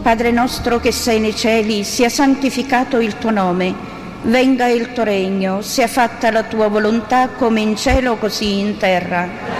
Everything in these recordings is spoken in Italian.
Padre nostro che sei nei cieli, sia santificato il tuo nome, venga il tuo regno, sia fatta la tua volontà come in cielo così in terra.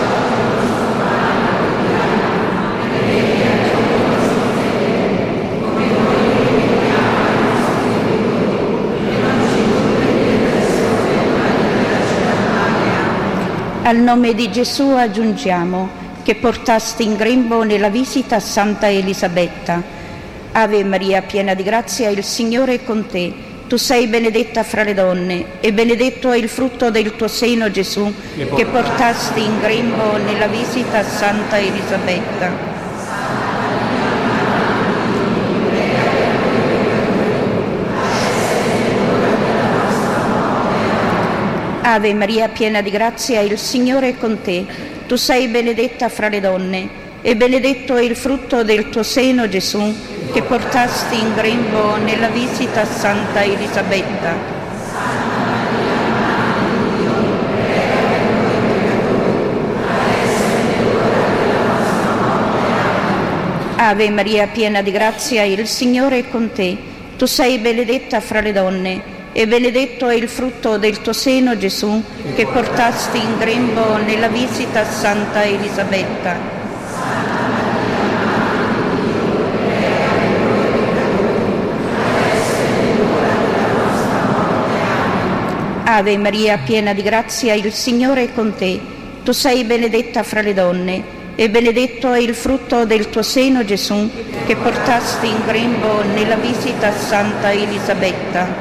Al nome di Gesù aggiungiamo che portasti in grembo nella visita a Santa Elisabetta. Ave Maria, piena di grazia, il Signore è con te. Tu sei benedetta fra le donne e benedetto è il frutto del tuo seno, Gesù, che portasti in grembo nella visita a Santa Elisabetta. Ave Maria, piena di grazia, il Signore è con te. Tu sei benedetta fra le donne e benedetto è il frutto del tuo seno, Gesù, che portasti in grembo nella visita a Santa Elisabetta. Ave Maria, piena di grazia, il Signore è con te. Tu sei benedetta fra le donne e benedetto è il frutto del tuo seno, Gesù, che portasti in grembo nella visita a Santa Elisabetta. Ave Maria, piena di grazia, il Signore è con te. Tu sei benedetta fra le donne e benedetto è il frutto del tuo seno, Gesù, che portasti in grembo nella visita a Santa Elisabetta.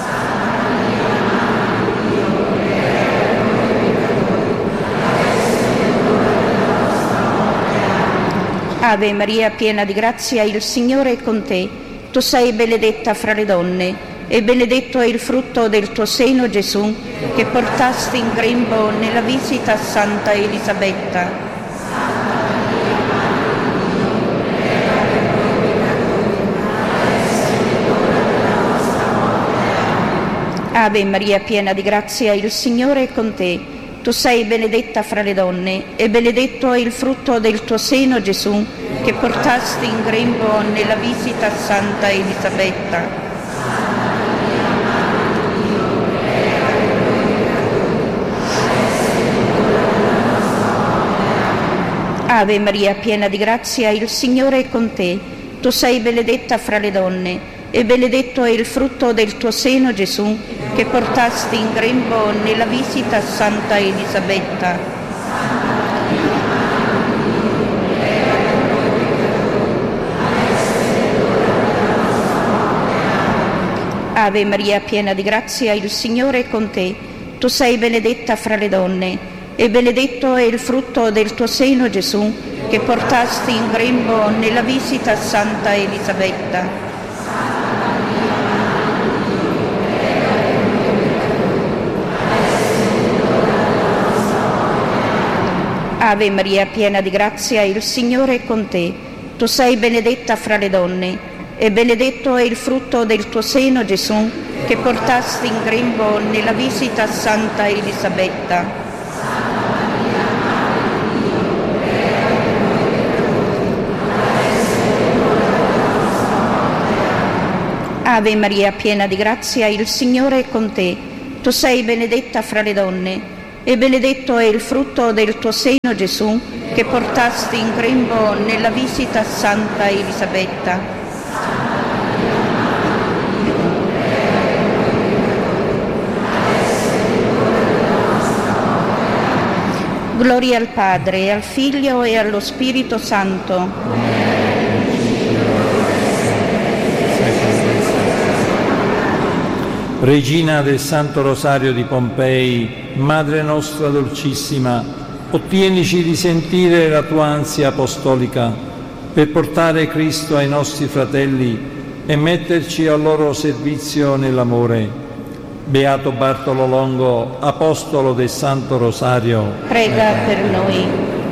Ave Maria, piena di grazia, il Signore è con te. Tu sei benedetta fra le donne e benedetto è il frutto del tuo seno, Gesù, che portasti in grembo nella visita a Santa Elisabetta. Ave Maria, piena di grazia, il Signore è con te. Tu sei benedetta fra le donne e benedetto è il frutto del tuo seno, Gesù, che portasti in grembo nella visita a Santa Elisabetta. Ave Maria, piena di grazia, il Signore è con te. Tu sei benedetta fra le donne e benedetto è il frutto del tuo seno, Gesù, che portasti in grembo nella visita a Santa Elisabetta. Ave Maria, piena di grazia, il Signore è con te. Tu sei benedetta fra le donne e benedetto è il frutto del tuo seno, Gesù, che portasti in grembo nella visita a Santa Elisabetta. Ave Maria, piena di grazia, il Signore è con te. Tu sei benedetta fra le donne e benedetto è il frutto del tuo seno, Gesù, che portasti in grembo nella visita a Santa Elisabetta. Ave Maria, piena di grazia, il Signore è con te. Tu sei benedetta fra le donne e benedetto è il frutto del tuo seno, Gesù, che portasti in grembo nella visita a Santa Elisabetta. Gloria al Padre, al Figlio e allo Spirito Santo. Regina del Santo Rosario di Pompei, Madre nostra dolcissima, ottienici di sentire la tua ansia apostolica per portare Cristo ai nostri fratelli e metterci al loro servizio nell'amore. Beato Bartolo Longo, apostolo del Santo Rosario, prega per noi.